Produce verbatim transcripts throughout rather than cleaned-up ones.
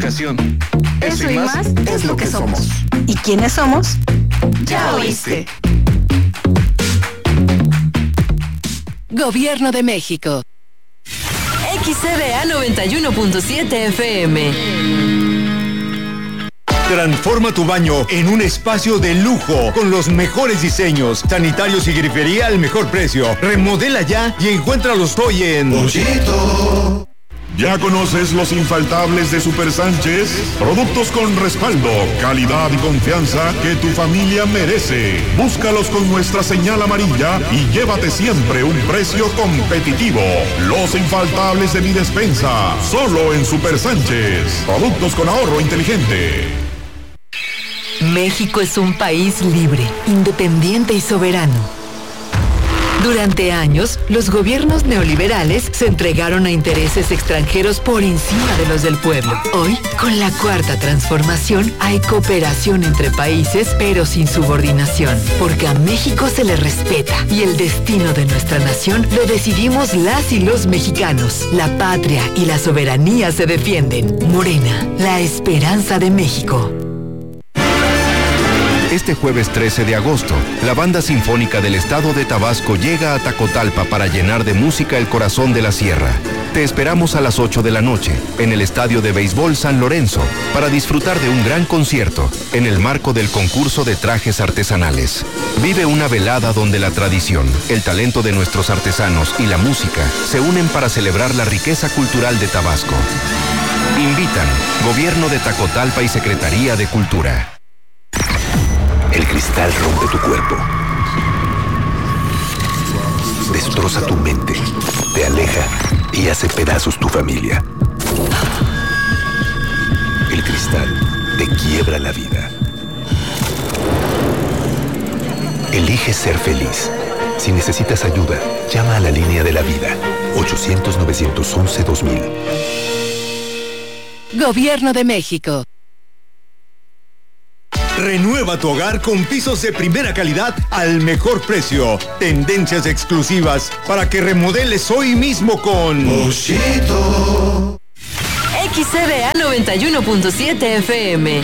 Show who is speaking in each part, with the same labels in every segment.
Speaker 1: educación.
Speaker 2: Eso, Eso y más, más es lo que somos. somos. ¿Y quiénes somos? Ya oíste.
Speaker 3: Gobierno de México.
Speaker 4: X C B A noventa y uno punto siete F M.
Speaker 5: Transforma tu baño en un espacio de lujo con los mejores diseños, sanitarios y grifería al mejor precio. Remodela ya y encuéntralos hoy en
Speaker 6: Pollito. ¿Ya conoces los infaltables de Super Sánchez? Productos con respaldo, calidad y confianza que tu familia merece. Búscalos con nuestra señal amarilla y llévate siempre un precio competitivo. Los infaltables de mi despensa, solo en Super Sánchez. Productos con ahorro inteligente.
Speaker 4: México es un país libre, independiente y soberano. Durante años, los gobiernos neoliberales se entregaron a intereses extranjeros por encima de los del pueblo. Hoy, con la cuarta transformación, hay cooperación entre países, pero sin subordinación. Porque a México se le respeta y el destino de nuestra nación lo decidimos las y los mexicanos. La patria y la soberanía se defienden. Morena, la esperanza de México.
Speaker 7: Este jueves trece de agosto, la Banda Sinfónica del Estado de Tabasco llega a Tacotalpa para llenar de música el corazón de la sierra. Te esperamos a las ocho de la noche, en el Estadio de Béisbol San Lorenzo, para disfrutar de un gran concierto, en el marco del concurso de trajes artesanales. Vive una velada donde la tradición, el talento de nuestros artesanos y la música se unen para celebrar la riqueza cultural de Tabasco. Invitan Gobierno de Tacotalpa y Secretaría de Cultura.
Speaker 8: El cristal rompe tu cuerpo, destroza tu mente, te aleja y hace pedazos tu familia. El cristal te quiebra la vida. Elige ser feliz. Si necesitas ayuda, llama a la línea de la vida, ochocientos, novecientos once, dos mil.
Speaker 3: Gobierno de México.
Speaker 5: Renueva tu hogar con pisos de primera calidad al mejor precio. Tendencias exclusivas para que remodeles hoy mismo con
Speaker 6: Pollito.
Speaker 4: X C B A noventa y uno punto siete F M.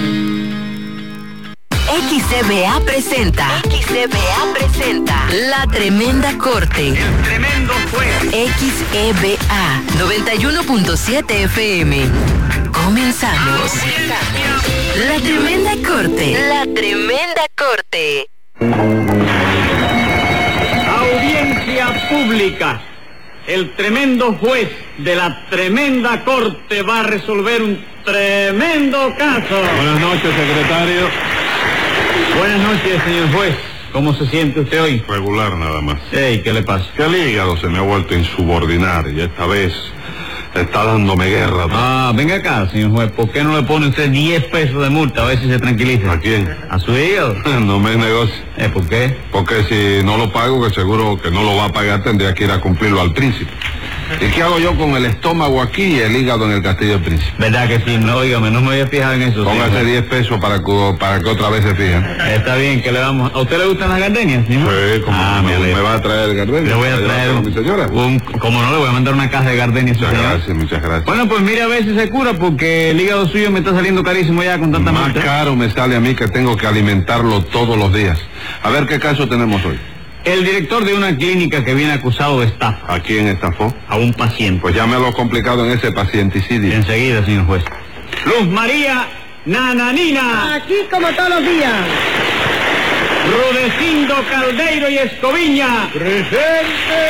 Speaker 4: X C B A presenta. X C B A presenta. La Tremenda Corte.
Speaker 9: El tremendo juez.
Speaker 4: X E B A noventa y uno punto siete F M. Comenzamos. La Tremenda Corte. La Tremenda Corte.
Speaker 9: Audiencia pública. El tremendo juez de la Tremenda Corte va a resolver un tremendo caso.
Speaker 10: Buenas noches, secretario.
Speaker 9: Buenas noches, señor juez. ¿Cómo se siente usted hoy?
Speaker 10: Regular nada más.
Speaker 9: Ey, ¿qué le pasa?
Speaker 10: Que el hígado se me ha vuelto a insubordinar y esta vez está dándome guerra.
Speaker 9: Ah, venga acá, señor juez. ¿Por qué no le pone usted diez pesos de multa a ver si se tranquiliza?
Speaker 10: ¿A quién?
Speaker 9: ¿A su hígado?
Speaker 10: No me negocie.
Speaker 9: ¿Eh, por qué?
Speaker 10: Porque si no lo pago, que seguro que no lo va a pagar, tendría que ir a cumplirlo al príncipe. ¿Y qué hago yo con el estómago aquí y el hígado en el Castillo del Príncipe?
Speaker 9: ¿Verdad que sí? No, óigame, no me había fijado en eso.
Speaker 10: Póngase diez pesos para que, para que otra vez se fijen.
Speaker 9: Está bien, que le vamos... ¿A usted le gustan las gardenias, señor?
Speaker 10: Sí, como
Speaker 9: ah,
Speaker 10: me, me va a traer gardenias.
Speaker 9: Le voy a traer
Speaker 10: a mi señora.
Speaker 9: Un, como no, le voy a mandar una caja de gardenias.
Speaker 10: Muchas gracias, muchas gracias.
Speaker 9: Bueno, pues mire a ver si se cura, porque el hígado suyo me está saliendo carísimo ya con tanta
Speaker 10: Más
Speaker 9: multa.
Speaker 10: caro me sale a mí que tengo que alimentarlo todos los días. A ver qué caso tenemos hoy.
Speaker 9: El director de una clínica que viene acusado de estafa.
Speaker 10: ¿A quién estafó?
Speaker 9: A un paciente.
Speaker 10: Pues ya me lo he complicado en ese pacienticidio.
Speaker 9: Enseguida, señor juez. Luz María Nananina.
Speaker 11: Aquí como todos los días.
Speaker 9: Rudecindo Caldeiro y Escoviña.
Speaker 11: Presente.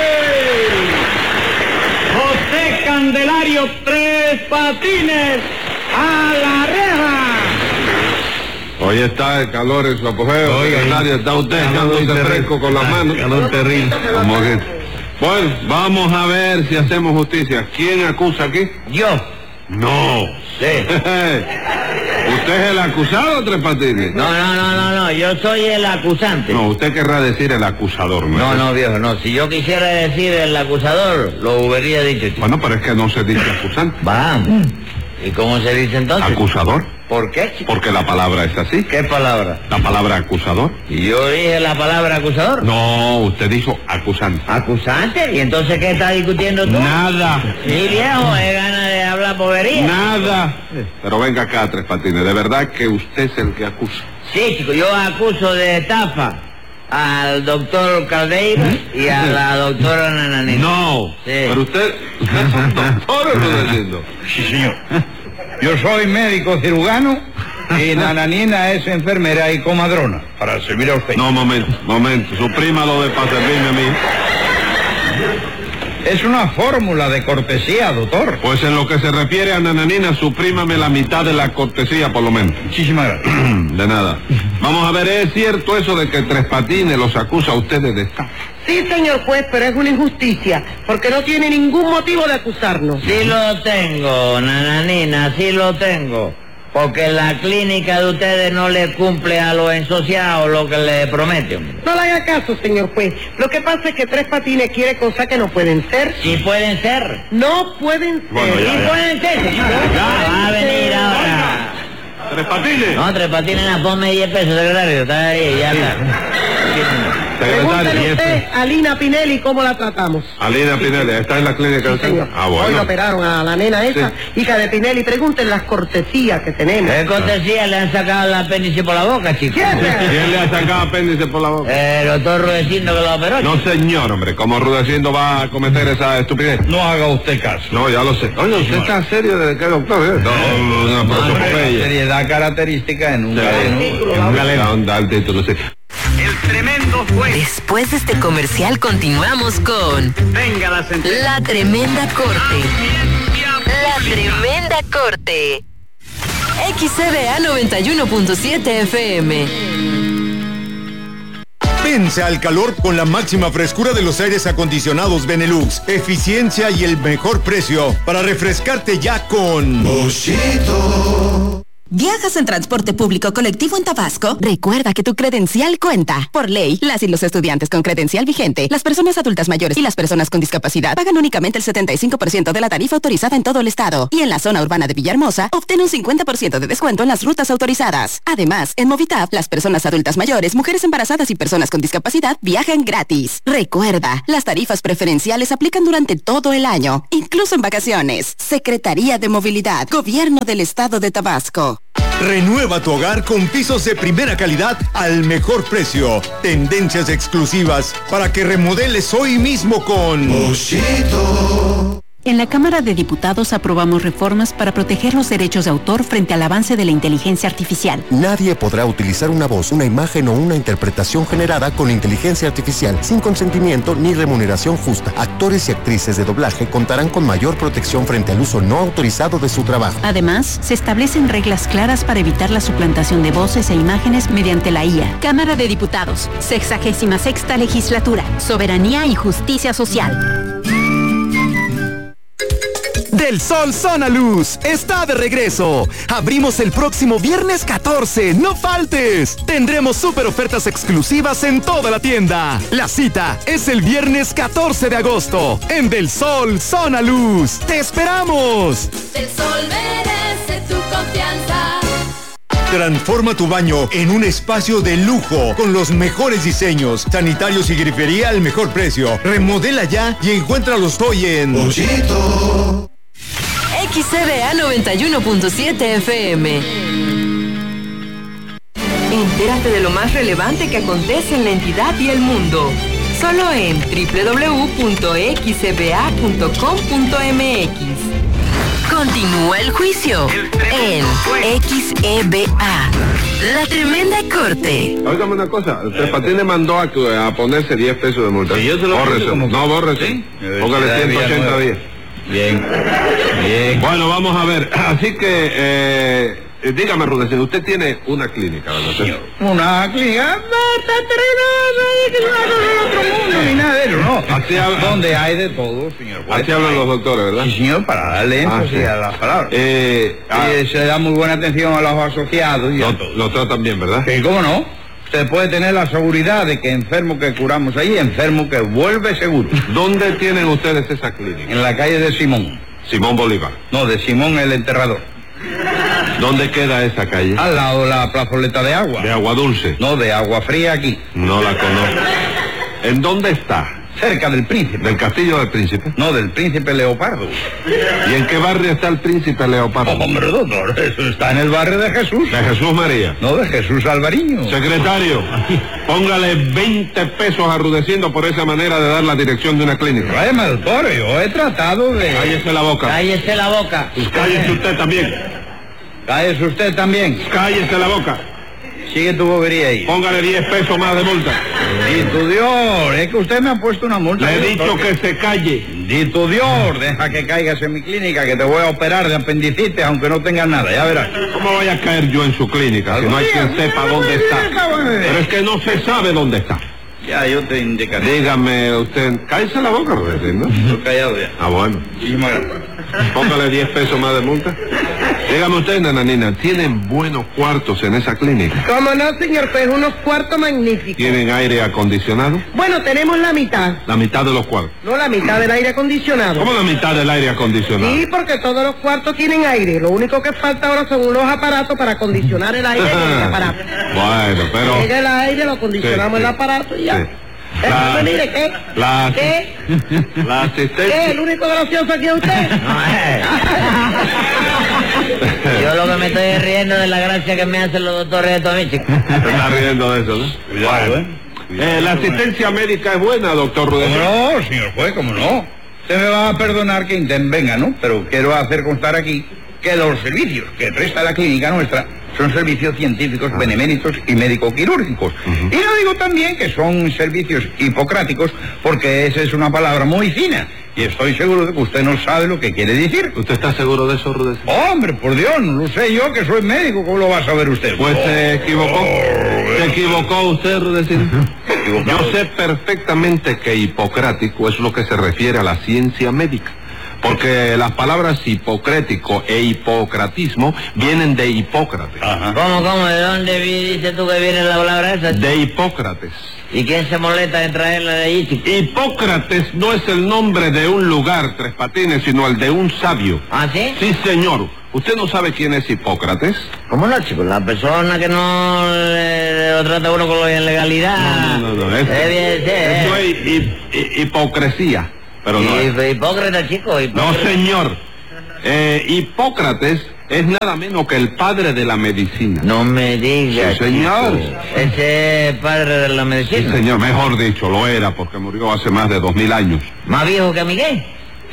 Speaker 9: José Candelario Tres Patines. A la reja.
Speaker 10: Hoy está el calor en su apogeo.
Speaker 9: Oiga,
Speaker 10: nadie está usted echándose fresco con las manos.
Speaker 9: Calor terrible.
Speaker 10: ¿Cómo que? Bueno, vamos a ver si hacemos justicia. ¿Quién acusa aquí?
Speaker 11: Yo.
Speaker 10: No.
Speaker 11: Sí.
Speaker 10: ¿Usted es el acusado, Tres Patines?
Speaker 11: No, no, no, no, no, yo soy el acusante.
Speaker 10: No, usted querrá decir el acusador, ¿no?
Speaker 11: No, no, viejo, no. Si yo quisiera decir el acusador, lo hubiera dicho.
Speaker 10: Bueno, pero es que no se dice acusante.
Speaker 11: Vamos. ¿Y cómo se dice entonces?
Speaker 10: Acusador.
Speaker 11: ¿Por qué, chico?
Speaker 10: Porque la palabra es así.
Speaker 11: ¿Qué palabra?
Speaker 10: La palabra acusador.
Speaker 11: ¿Y yo dije la palabra acusador?
Speaker 10: No, usted dijo acusante.
Speaker 11: ¿Acusante? ¿Y entonces qué está discutiendo tú?
Speaker 10: Nada.
Speaker 11: Sí, viejo, es ganas de hablar bobería.
Speaker 10: Nada. Pero venga acá, Tres Patines, de verdad que usted es el que acusa.
Speaker 11: Sí, chico, yo acuso de estafa al doctor Caldeiro y a la doctora Nananina.
Speaker 10: No,
Speaker 11: sí.
Speaker 10: Pero usted, usted son doctores, Rudecindo.
Speaker 1: Sí, señor. Yo soy médico cirujano y Nananina es enfermera y comadrona, para servir a usted.
Speaker 10: No, momento, momento, suprímalo de para servirme a mí.
Speaker 1: Es una fórmula de cortesía, doctor.
Speaker 10: Pues en lo que se refiere a Nananina, suprímame la mitad de la cortesía, por lo menos.
Speaker 1: Muchísimas gracias.
Speaker 10: De nada. Vamos a ver, ¿es cierto eso de que Tres Patines los acusa a ustedes de estafa?
Speaker 12: Sí, señor juez, pero es una injusticia, porque no tiene ningún motivo de acusarnos.
Speaker 11: Sí lo tengo, Nananina, sí lo tengo. Porque la clínica de ustedes no le cumple a los ensociados lo que le prometen.
Speaker 12: No le haga caso, señor juez. Lo que pasa es que Tres Patines quiere cosas que no pueden ser.
Speaker 11: Sí pueden ser.
Speaker 12: No pueden ser.
Speaker 11: Bueno, ya, ya. Sí pueden ser, señor. Ya, va a venir ahora.
Speaker 10: ¿Tres Patines?
Speaker 11: No, Tres Patines, no, ponme diez pesos, secretario. Está ahí, ya está.
Speaker 12: Pregúntele usted a Lina Pinelli cómo la tratamos.
Speaker 10: A Lina Pinelli, ¿está en la clínica?
Speaker 12: Sí, señor.
Speaker 10: Ah, bueno.
Speaker 12: Hoy lo operaron a la nena esa, sí. Hija de Pinelli. Pregunten las cortesías que tenemos.
Speaker 11: ¿Qué cortesía? Le han sacado el apéndice por la boca, chicos.
Speaker 10: ¿Quién le ha sacado apéndice por la boca?
Speaker 11: El doctor Rudecindo que lo operó.
Speaker 10: No, señor, hombre. ¿Cómo Rudecindo va a cometer esa estupidez?
Speaker 1: No haga usted caso.
Speaker 10: No, ya lo sé. Oye, ¿usted está serio desde que doctor? ¿Eh? No, no, no, no,
Speaker 1: seriedad característica en un
Speaker 10: sí,
Speaker 1: galeno.
Speaker 10: En un galeno. Da el título, sí.
Speaker 9: El tremendo juez.
Speaker 4: Después de este comercial continuamos con
Speaker 9: Venga la sentencia.
Speaker 4: La Tremenda Corte. La Tremenda Corte. X C B A noventa y uno punto siete F M.
Speaker 5: Vence al calor con la máxima frescura de los aires acondicionados Benelux, eficiencia y el mejor precio para refrescarte ya con Boschito.
Speaker 2: ¿Viajas en transporte público colectivo en Tabasco? Recuerda que tu credencial cuenta. Por ley, las y los estudiantes con credencial vigente, las personas adultas mayores y las personas con discapacidad pagan únicamente el setenta y cinco por ciento de la tarifa autorizada en todo el estado. Y en la zona urbana de Villahermosa, obtén un cincuenta por ciento de descuento en las rutas autorizadas. Además, en Movitap, las personas adultas mayores, mujeres embarazadas y personas con discapacidad viajan gratis. Recuerda, las tarifas preferenciales aplican durante todo el año, incluso en vacaciones. Secretaría de Movilidad, Gobierno del Estado de Tabasco.
Speaker 5: Renueva tu hogar con pisos de primera calidad al mejor precio. Tendencias exclusivas para que remodeles hoy mismo con Boschito.
Speaker 13: En la Cámara de Diputados aprobamos reformas para proteger los derechos de autor frente al avance de la inteligencia artificial.
Speaker 14: Nadie podrá utilizar una voz, una imagen o una interpretación generada con inteligencia artificial sin consentimiento ni remuneración justa. Actores y actrices de doblaje contarán con mayor protección frente al uso no autorizado de su trabajo.
Speaker 13: Además, se establecen reglas claras para evitar la suplantación de voces e imágenes mediante la I A.
Speaker 15: Cámara de Diputados, sexagésima sexta legislatura, soberanía y justicia social.
Speaker 16: Del Sol Sonaluz está de regreso. Abrimos el próximo viernes catorce, no faltes. Tendremos súper ofertas exclusivas en toda la tienda. La cita es el viernes catorce de agosto en Del Sol Sonaluz. ¡Te esperamos!
Speaker 17: Del Sol merece tu confianza.
Speaker 5: Transforma tu baño en un espacio de lujo con los mejores diseños, sanitarios y grifería al mejor precio. Remodela ya y encuéntralos hoy en Boschito.
Speaker 4: X C B A noventa y uno punto siete F M. Entérate de lo más relevante que acontece en la entidad y el mundo. Solo en doble u doble u doble u punto x c b a punto com punto m x. Continúa el juicio en X E B A. La Tremenda Corte.
Speaker 10: Óigame una cosa, Tres Patines mandó a, a ponerse diez pesos de multa.
Speaker 1: ¿Y yo se lo
Speaker 10: bórrese,
Speaker 1: como...
Speaker 10: no, bórrese. ¿Sí? Póngale ciento ochenta días.
Speaker 1: Bien, bien.
Speaker 10: Bueno, vamos a ver. Así que, eh, dígame, Rudecindo, usted tiene una clínica, ¿verdad?
Speaker 1: Sí, una clínica, no, está terrible, que es una cosa del otro mundo, ni nada de eso, no.
Speaker 10: Así habla...
Speaker 1: Donde hay de todo, señor juez.
Speaker 10: Así hablan los doctores, ¿verdad?
Speaker 1: Sí, señor, para darle énfasis ah, sí. a las palabras.
Speaker 10: Eh,
Speaker 1: ah, y se da muy buena atención a los asociados y
Speaker 10: lo,
Speaker 1: a todo.
Speaker 10: Lo tratan bien, ¿verdad?
Speaker 1: Sí, ¿cómo no? Usted puede tener la seguridad de que enfermo que curamos ahí, enfermo que vuelve seguro.
Speaker 10: ¿Dónde tienen ustedes esa clínica?
Speaker 1: En la calle de Simón.
Speaker 10: Simón Bolívar.
Speaker 1: No, de Simón el enterrador.
Speaker 10: ¿Dónde queda esa calle?
Speaker 1: Al lado de la plazoleta de agua.
Speaker 10: ¿De agua dulce?
Speaker 1: No, de agua fría aquí.
Speaker 10: No la conozco. ¿En dónde está?
Speaker 1: Cerca del Príncipe.
Speaker 10: ¿Del Castillo del Príncipe?
Speaker 1: No, del Príncipe Leopardo.
Speaker 10: ¿Y en qué barrio está el Príncipe Leopardo?
Speaker 1: Oh, hombre, doctor, eso está en el barrio de Jesús.
Speaker 10: ¿De Jesús María?
Speaker 1: No, de Jesús Alvariño.
Speaker 10: Secretario, póngale veinte pesos arrudeciendo por esa manera de dar la dirección de una clínica.
Speaker 1: Váyame, doctor, yo he tratado de...
Speaker 10: Cállese la boca.
Speaker 11: Cállese la boca.
Speaker 10: Pues cállese usted también.
Speaker 1: Cállese usted también.
Speaker 10: Cállese la boca.
Speaker 1: Sigue tu bobería ahí.
Speaker 10: Póngale diez pesos más de multa.
Speaker 1: Dito Dios, es que usted me ha puesto una multa.
Speaker 10: Le he dicho que se calle.
Speaker 1: Dito Dios, deja que caigas en mi clínica, que te voy a operar de apendicitis, aunque no tengas nada, ya verás.
Speaker 10: ¿Cómo voy a caer yo en su clínica si no hay quien sepa dónde está? Pero es que no se sabe dónde está.
Speaker 1: Ya, yo te indicaré.
Speaker 10: Dígame usted, cállese la boca, ¿no?
Speaker 1: Estoy callado ya.
Speaker 10: Ah, bueno.
Speaker 1: Muchísimas gracias.
Speaker 10: Póngale diez pesos más de multa. Dígame usted, nananina, ¿tienen buenos cuartos en esa clínica?
Speaker 12: ¿Cómo no, señor? Pues unos cuartos magníficos.
Speaker 10: ¿Tienen aire acondicionado?
Speaker 12: Bueno, tenemos la mitad.
Speaker 10: La mitad de los cuartos.
Speaker 12: No, la mitad del aire acondicionado.
Speaker 10: ¿Cómo la mitad del aire acondicionado?
Speaker 12: Sí, porque todos los cuartos tienen aire. Lo único que falta ahora son unos aparatos para acondicionar el aire en el aparato.
Speaker 10: Bueno, pero...
Speaker 12: Llega el aire, lo acondicionamos
Speaker 10: Sí,
Speaker 12: el
Speaker 10: sí.
Speaker 12: aparato y ya.
Speaker 10: Sí.
Speaker 12: ¿Eh?
Speaker 10: La-
Speaker 12: Mire, ¿qué?
Speaker 10: La,
Speaker 12: ¿Qué?
Speaker 10: la asistencia...
Speaker 12: ¿Qué? ¿El único gracioso aquí es usted?
Speaker 11: Yo lo que me estoy riendo de la gracia que me hacen los doctores de Tommy, chico.
Speaker 10: Se está riendo de eso, ¿no?
Speaker 1: Cuidado, ¿eh?
Speaker 10: Eh, la asistencia médica es buena, doctor
Speaker 1: ¿Cómo
Speaker 10: Rudecindo.
Speaker 1: no, señor juez? ¿Cómo no? Usted me va a perdonar que intervenga, ¿no? Pero quiero hacer constar aquí que los servicios que presta la clínica nuestra son servicios científicos, beneméritos y médico-quirúrgicos. Y no digo también que son servicios hipocráticos, porque esa es una palabra muy fina. Y estoy seguro de que usted no sabe lo que quiere decir.
Speaker 10: ¿Usted está seguro de eso, Rudecindo?
Speaker 1: Hombre, por Dios, no lo sé yo, que soy médico, ¿cómo lo va a saber usted?
Speaker 10: Pues
Speaker 1: Oh,
Speaker 10: se equivocó. Se equivocó usted, Rudecindo. Yo sé perfectamente que hipocrático es lo que se refiere a la ciencia médica. Porque las palabras hipocrético e hipocratismo vienen de Hipócrates.
Speaker 1: Ajá.
Speaker 11: ¿Cómo, cómo? ¿De dónde vi- dices tú que viene la palabra esa?
Speaker 10: De Hipócrates.
Speaker 11: ¿Y quién se molesta en traerla de allí, chico?
Speaker 10: Hipócrates no es el nombre de un lugar, Tres Patines, sino el de un sabio.
Speaker 11: ¿Ah, sí?
Speaker 10: Sí, señor. ¿Usted no sabe quién es Hipócrates?
Speaker 11: ¿Cómo no, chico? La persona que no le, lo trata uno con la ilegalidad.
Speaker 10: No, no, no. Eso,
Speaker 11: Eh, bien, sí, eh.
Speaker 10: eso es hi- hi- hipocresía. Pero no es.
Speaker 11: Hip- Hipócrita, chico.
Speaker 10: No,
Speaker 11: Hipócrita.
Speaker 10: señor. Eh, Hipócrates es nada menos que el padre de la medicina.
Speaker 11: No me digas,
Speaker 10: Sí, señor.
Speaker 11: chico. Ese es padre de la
Speaker 10: Sí,
Speaker 11: medicina.
Speaker 10: señor, mejor dicho, lo era porque murió hace más de dos mil años.
Speaker 11: Más viejo que Miguel.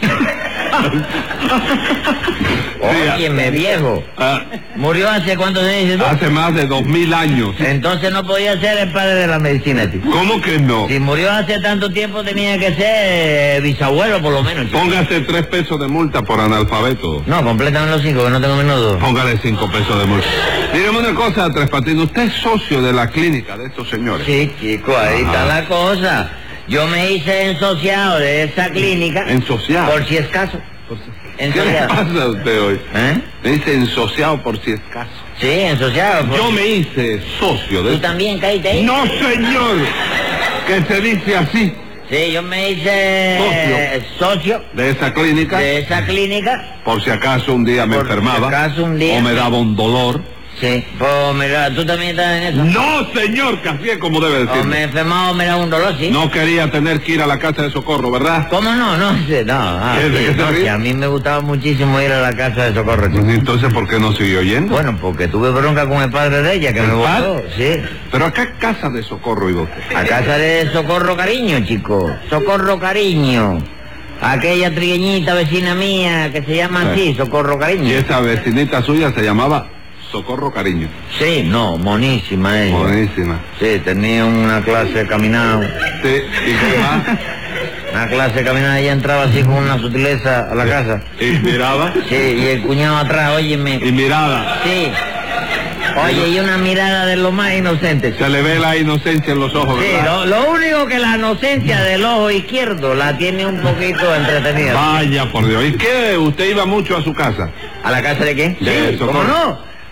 Speaker 11: Óyeme, viejo.
Speaker 10: Ah,
Speaker 11: ¿Murió hace cuántos años dices tú?
Speaker 10: hace más de dos mil años.
Speaker 11: Entonces no podía ser el padre de la medicina, chico.
Speaker 10: ¿Cómo que no?
Speaker 11: Si murió hace tanto tiempo tenía que ser eh, bisabuelo por lo menos, chico.
Speaker 10: Póngase tres pesos de multa por analfabeto.
Speaker 11: No, complétame los cinco que no tengo minutos.
Speaker 10: Póngale cinco pesos de multa. Dígame una cosa, Tres Patines, ¿usted es socio de la clínica de estos señores?
Speaker 11: Sí, chico, ahí
Speaker 10: Ajá.
Speaker 11: está la cosa. Yo me hice ensociado de esa clínica.
Speaker 10: ¿Ensociado?
Speaker 11: Por si es caso.
Speaker 10: ¿Qué le
Speaker 11: Ensociado.
Speaker 10: pasa a usted hoy?
Speaker 11: ¿Eh?
Speaker 10: Me dice ensociado por si es caso.
Speaker 11: Sí, ensociado. por-
Speaker 10: Yo me hice socio de...
Speaker 11: ¿Tú también caíste ahí?
Speaker 10: No, señor, que se dice así,
Speaker 11: Sí, yo me hice eh, socio
Speaker 10: de esa clínica,
Speaker 11: de esa clínica.
Speaker 10: por si acaso un día me
Speaker 11: Por si
Speaker 10: enfermaba,
Speaker 11: acaso un día.
Speaker 10: o me daba un dolor.
Speaker 11: Sí, pues mira, ¿tú también estás en eso?
Speaker 10: No, señor, que así es como debe
Speaker 11: O
Speaker 10: decir.
Speaker 11: me enfermaba o me da un dolor, sí.
Speaker 10: No quería tener que ir a la casa de socorro, ¿verdad?
Speaker 11: ¿Cómo no? No sé, no. Ah,
Speaker 10: ¿Qué- de
Speaker 11: sí,
Speaker 10: qué se
Speaker 11: no,
Speaker 10: ríe?
Speaker 11: sí, a mí me gustaba muchísimo ir a la casa de socorro, chico.
Speaker 10: Entonces, ¿por qué no siguió yendo?
Speaker 11: Bueno, porque tuve bronca con el padre de ella, que
Speaker 10: ¿El
Speaker 11: me
Speaker 10: padre?
Speaker 11: votó, sí.
Speaker 10: Pero acá casa de socorro iba usted.
Speaker 11: A casa de Socorro Cariño, chico. Socorro Cariño. Aquella trigueñita vecina mía que se llama así, Socorro
Speaker 10: Y
Speaker 11: Cariño.
Speaker 10: esa vecinita suya se llamaba Socorro Cariño.
Speaker 11: Sí, no, monísima ella.
Speaker 10: Buenísima.
Speaker 11: Sí, tenía una clase de caminado.
Speaker 10: Sí, ¿y qué más?
Speaker 11: Una clase de caminado, ella entraba así con una sutileza a la casa.
Speaker 10: ¿Y miraba?
Speaker 11: Sí, y el cuñado atrás, óyeme.
Speaker 10: ¿Y mirada?
Speaker 11: Sí. Oye, y una mirada de lo más inocente.
Speaker 10: Se le ve la inocencia en los ojos,
Speaker 11: Sí,
Speaker 10: ¿verdad?
Speaker 11: lo, lo único que la inocencia del ojo izquierdo la tiene un poquito entretenida.
Speaker 10: Vaya, por Dios. ¿Y qué? ¿Usted iba mucho a su casa?
Speaker 11: ¿A la casa de qué?
Speaker 10: De
Speaker 11: Sí, ¿cómo
Speaker 10: Socorro.
Speaker 11: no?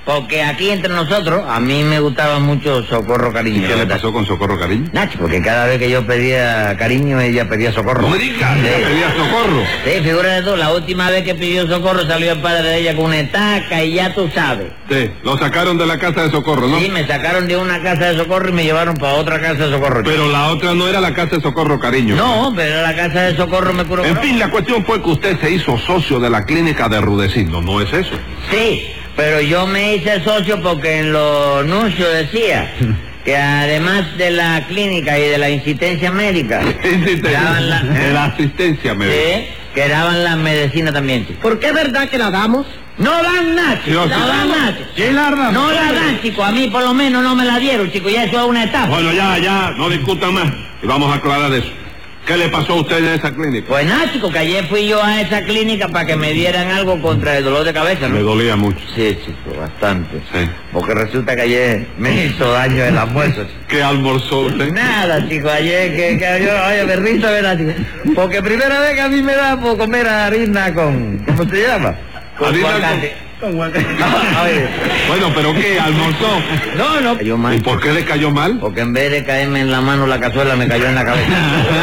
Speaker 11: Porque aquí entre nosotros, a mí me gustaba mucho Socorro Cariño.
Speaker 10: ¿Y qué le pasó con Socorro Cariño?
Speaker 11: Nacho, porque cada vez que yo pedía cariño, ella pedía socorro.
Speaker 10: No me digas,
Speaker 11: sí.
Speaker 10: ella pedía socorro.
Speaker 11: Sí, figúrate tú, la última vez que pidió socorro salió el padre de ella con una estaca y ya tú sabes.
Speaker 10: Sí, lo sacaron de la casa de socorro, ¿no?
Speaker 11: Sí, me sacaron de una casa de socorro y me llevaron para otra casa de socorro.
Speaker 10: Pero la otra no era la casa de socorro Cariño.
Speaker 11: No, pero la casa de socorro me curó.
Speaker 10: En fin, la cuestión fue que usted se hizo socio de la clínica de Rudecindo, ¿no es eso?
Speaker 11: Sí, pero yo me hice socio porque en los anuncios decía que además de la clínica y de la insistencia médica, daban la,
Speaker 10: de la asistencia médica.
Speaker 11: Sí, que daban la medicina también, chico.
Speaker 12: ¿Por qué es verdad que la damos?
Speaker 11: No dan nada, chico,
Speaker 10: Sí,
Speaker 11: no
Speaker 10: sí.
Speaker 11: dan nada, chico.
Speaker 1: Sí, la damos.
Speaker 11: No la dan, chico, a mí por lo menos no me la dieron, chico, ya eso es una etapa.
Speaker 10: Bueno, ya, ya, no discutan más. Y vamos a aclarar eso. ¿Qué le pasó a usted en esa clínica?
Speaker 11: Pues nada, chico, que ayer fui yo a esa clínica para que me dieran algo contra el dolor de cabeza, ¿no?
Speaker 10: Me dolía mucho.
Speaker 11: Sí, chico, bastante.
Speaker 10: Sí.
Speaker 11: Porque resulta que ayer me hizo daño el almuerzo, chico.
Speaker 10: ¿Qué almorzó usted?
Speaker 11: Nada, chico, ayer que, que yo, oye, me risa, ¿verdad, chico? Porque primera vez que a mí me da por comer harina con, ¿cómo se llama? Con
Speaker 10: Harina
Speaker 11: aguacate. Con aguacate. Oye.
Speaker 10: Bueno, ¿pero qué? ¿Almorzó?
Speaker 11: No, no. Cayó mal.
Speaker 10: ¿Y por qué le cayó mal?
Speaker 11: Porque en vez de caerme en la mano la cazuela me cayó en la cabeza.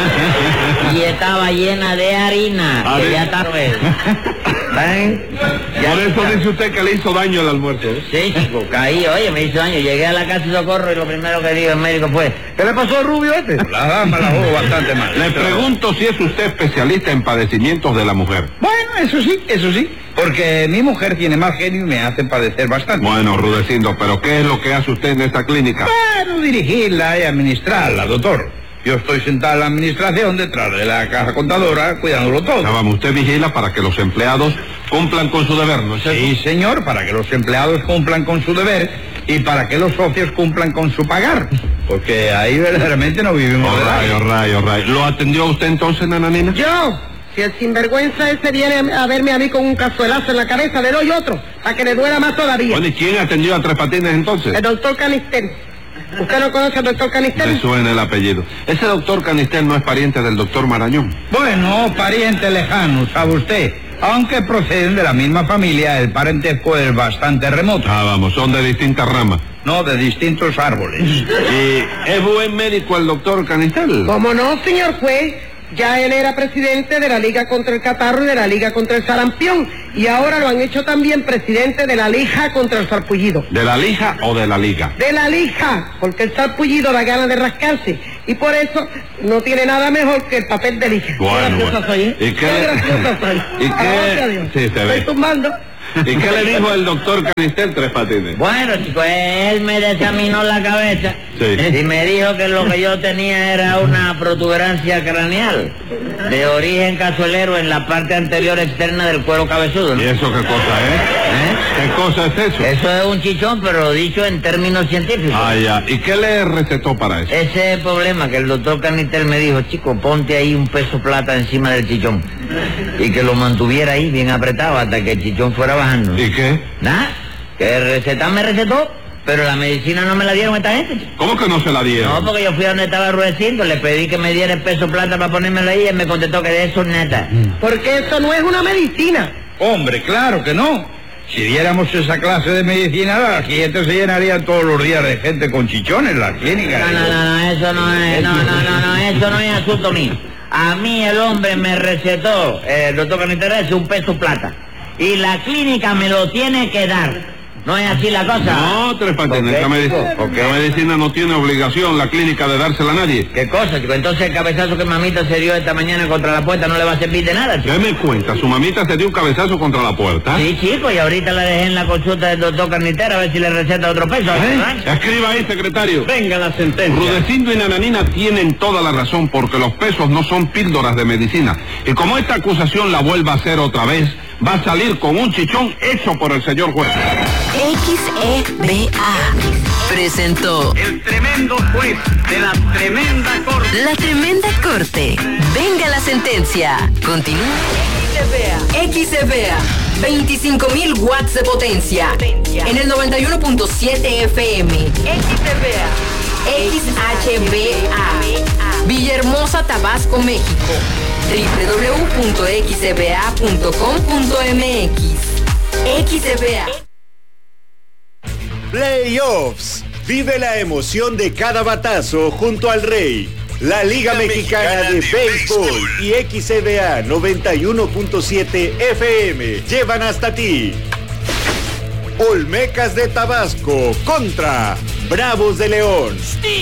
Speaker 11: Y estaba llena de harina.
Speaker 10: ¿Harina?
Speaker 11: Que ya está pues. ¿Ven? Ya
Speaker 10: Por eso
Speaker 11: está.
Speaker 10: dice usted que le hizo daño el almuerzo. ¿eh?
Speaker 11: Sí, chico, caí, oye, me hizo daño. Llegué a la casa de socorro y lo primero que dijo el médico fue, ¿qué le pasó al rubio este?
Speaker 1: La dama la jugó bastante mal.
Speaker 10: Le pregunto si es usted especialista en padecimientos de la mujer.
Speaker 1: Bueno, eso sí, eso sí. Porque mi mujer tiene mal genio y me hace padecer bastante.
Speaker 10: Bueno, Rudecindo, ¿pero qué es lo que hace usted en esta clínica?
Speaker 1: Bueno, dirigirla y administrarla, doctor. Yo estoy sentado en la administración detrás de la caja contadora, cuidándolo todo.
Speaker 10: Ya vamos, usted vigila para que los empleados cumplan con su deber, ¿no es eso?
Speaker 1: Sí, señor, para que los empleados cumplan con su deber y para que los socios cumplan con su pagar. Porque ahí verdaderamente no vivimos de
Speaker 10: Rayo, rayo, rayo. ¿Lo atendió usted entonces, nananina?
Speaker 12: Yo, si el sinvergüenza ese viene a verme a mí con un cazuelazo en la cabeza, le doy otro, para que le duela más todavía.
Speaker 10: Bueno, ¿y quién atendió a Tres Patines entonces?
Speaker 12: El doctor Canister. ¿Usted no conoce al doctor Canister?
Speaker 10: Me suena el apellido. Ese doctor Canister no es pariente del doctor Marañón.
Speaker 1: Bueno, pariente lejano, sabe usted. Aunque proceden de la misma familia, el parentesco es bastante remoto.
Speaker 10: Ah, vamos, son de distintas ramas.
Speaker 1: No, de distintos árboles.
Speaker 10: ¿Y es buen médico el doctor Canister?
Speaker 12: ¿Cómo no, señor juez? Ya él era presidente de la Liga contra el Catarro y de la Liga contra el Sarampión. Y ahora lo han hecho también presidente de la Lija contra el Sarpullido.
Speaker 10: ¿De la lija o de la liga?
Speaker 12: De la Lija, porque el Sarpullido da ganas de rascarse. Y por eso no tiene nada mejor que el papel de lija.
Speaker 10: Bueno,
Speaker 12: Qué graciosa
Speaker 10: bueno.
Speaker 12: soy, ¿eh?
Speaker 10: ¿Y qué
Speaker 12: Qué
Speaker 10: le-
Speaker 12: graciosa soy.
Speaker 10: ¿Y qué-
Speaker 12: Alabado a Dios.
Speaker 10: Sí, se ve.
Speaker 12: Estoy tumbando.
Speaker 10: ¿Y qué le dijo el doctor Canister Tres Patines?
Speaker 11: Bueno, chico, él me examinó la cabeza
Speaker 10: Sí.
Speaker 11: y me dijo que lo que yo tenía era una protuberancia craneal de origen cazuelero en la parte anterior externa del cuero cabezudo, ¿no?
Speaker 10: ¿Y eso qué cosa es?
Speaker 11: ¿Eh?
Speaker 10: ¿Qué cosa es eso?
Speaker 11: Eso es un chichón, pero dicho en términos científicos.
Speaker 10: Ah, ya. ¿Y qué le recetó para eso?
Speaker 11: Ese es el problema, que el doctor Canister me dijo, chico, ponte ahí un peso plata encima del chichón y que lo mantuviera ahí bien apretado hasta que el chichón fuera bajando.
Speaker 10: ¿Y qué?
Speaker 11: Nada, que recetar me recetó, pero la medicina no me la dieron esta gente, chico.
Speaker 10: ¿Cómo que no se la dieron?
Speaker 11: No, porque yo fui a donde estaba Rudecindo, le pedí que me diera el peso plata para ponérmelo ahí y él me contestó que de eso nada.
Speaker 12: Porque eso no es una medicina.
Speaker 1: Hombre, claro que no. Si diéramos esa clase de medicina, la gente se llenaría todos los días de gente con chichones en la clínica.
Speaker 11: No, no, no, no, eso no es, no, no, no, no, eso no es asunto mío. A mí el hombre me recetó, eh, el doctor Canister, es un peso plata. Y la clínica me lo tiene que dar. ¿No es así la cosa?
Speaker 10: No, Tres Patines, la, medic-
Speaker 11: ¿Por qué?
Speaker 10: la medicina no tiene obligación, la clínica, de dársela a nadie.
Speaker 11: ¿Qué cosa, chico? Entonces el cabezazo que mamita se dio esta mañana contra la puerta no le va a servir de nada, chico.
Speaker 10: ¿Qué me cuenta? ¿Su mamita se dio un cabezazo contra la puerta?
Speaker 11: Sí, chico, y ahorita la dejé en la consulta del doctor Carnitera a ver si le receta otro peso.
Speaker 10: ¿Eh? Escriba ahí, secretario.
Speaker 9: Venga la sentencia.
Speaker 10: Rudecindo y Nananina tienen toda la razón porque los pesos no son píldoras de medicina. Y como esta acusación la vuelva a hacer otra vez, va a salir con un chichón hecho por el señor juez.
Speaker 4: X E B A presentó
Speaker 9: El tremendo juez de la tremenda corte.
Speaker 4: La Tremenda Corte. Venga la sentencia. Continúa. X E B A, veinticinco mil watts de potencia. En el noventa y uno punto siete F M. X E B A. X H B A. Villahermosa, Tabasco, México. w w w punto x e b a punto com punto m x. X E B A.
Speaker 18: Playoffs. Vive la emoción de cada batazo junto al Rey. La Liga Mexicana, Mexicana de, de Béisbol, Béisbol y X C B A noventa y uno punto siete F M llevan hasta ti. Olmecas de Tabasco contra Bravos de León.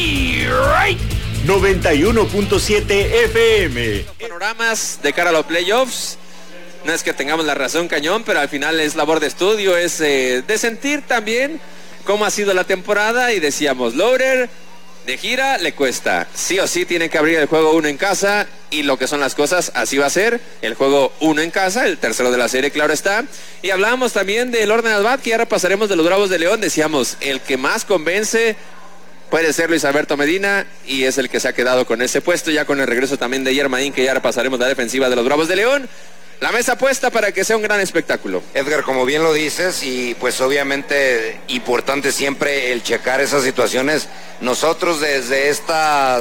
Speaker 18: noventa y uno punto siete F M.
Speaker 19: Panoramas de cara a los playoffs. No es que tengamos la razón cañón, pero al final es labor de estudio, es eh, de sentir también cómo ha sido la temporada. Y decíamos, Loader de gira le cuesta, sí o sí tiene que abrir el juego uno en casa, y lo que son las cosas, así va a ser, el juego uno en casa, el tercero de la serie, claro está. Y hablábamos también del orden al bat, que ya repasaremos de los Bravos de León. Decíamos, el que más convence puede ser Luis Alberto Medina, y es el que se ha quedado con ese puesto, ya con el regreso también de Yermaín, que ya repasaremos la defensiva de los Bravos de León. La mesa puesta para que sea un gran espectáculo.
Speaker 20: Edgar, como bien lo dices, y pues obviamente importante siempre el checar esas situaciones. Nosotros desde esta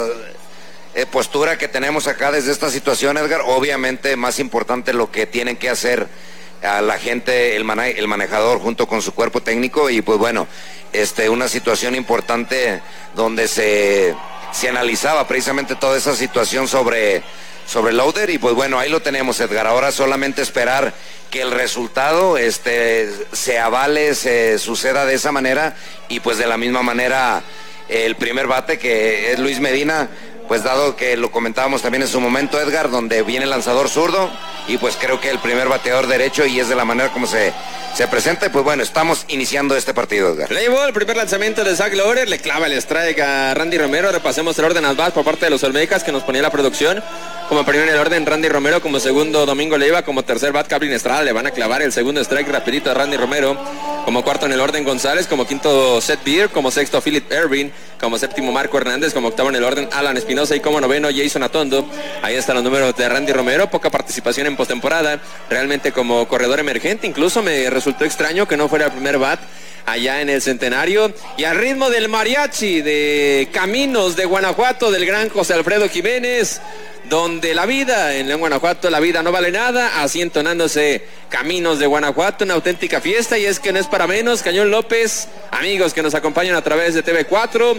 Speaker 20: eh, postura que tenemos acá, desde esta situación, Edgar, obviamente más importante lo que tienen que hacer a la gente, el, mane el manejador junto con su cuerpo técnico. Y pues bueno, este, una situación importante donde se, se analizaba precisamente toda esa situación sobre... sobre Loader, y pues bueno, ahí lo tenemos, Edgar. Ahora solamente esperar que el resultado este, se avale, se suceda de esa manera, y pues de la misma manera el primer bate, que es Luis Medina, pues dado que lo comentábamos también en su momento, Edgar, donde viene el lanzador zurdo, y pues creo que el primer bateador derecho, y es de la manera como se, se presenta. Y pues bueno, estamos iniciando este partido, Edgar.
Speaker 19: Play ball, primer lanzamiento de Zach Loader, le clava el strike a Randy Romero. Repasemos el orden al bat por parte de los Olmecas, que nos ponía la producción. Como primero en el orden Randy Romero, como segundo Domingo Leiva, como tercer bat Cablin Estrada, le van a clavar el segundo strike rapidito a Randy Romero. Como cuarto en el orden González, como quinto Seth Beer, como sexto Philip Ervin, como séptimo Marco Hernández, como octavo en el orden Alan Espinosa, y como noveno Jason Atondo. Ahí están los números de Randy Romero, poca participación en postemporada, realmente como corredor emergente. Incluso me resultó extraño que no fuera el primer bat allá en el Centenario. Y al ritmo del mariachi de Caminos de Guanajuato, del gran José Alfredo Jiménez, donde la vida, en León, Guanajuato, la vida no vale nada, así entonándose Caminos de Guanajuato, una auténtica fiesta. Y es que no es para menos, Cañón López, amigos que nos acompañan a través de T V cuatro,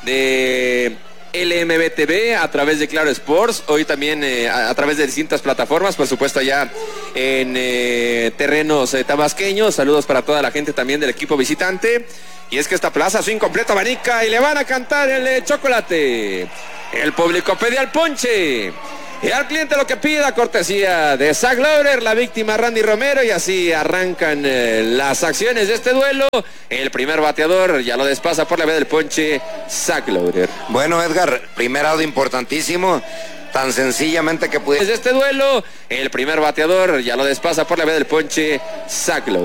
Speaker 19: de L M B T V, a través de Claro Sports, hoy también eh, a, a través de distintas plataformas, por supuesto allá en eh, terrenos eh, tabasqueños. Saludos para toda la gente también del equipo visitante. Y es que esta plaza, su incompleto abanica, y le van a cantar el eh, chocolate. El público pide al ponche, y al cliente lo que pida, cortesía de Zach Loader, la víctima Randy Romero. Y así arrancan eh, las acciones de este duelo. El primer bateador ya lo despasa por la vía del ponche, Zach Loader.
Speaker 20: Bueno, Edgar, primer auto importantísimo, tan sencillamente que puede...
Speaker 19: Desde este duelo, el primer bateador ya lo despasa por la vía del ponche, Zach Loader.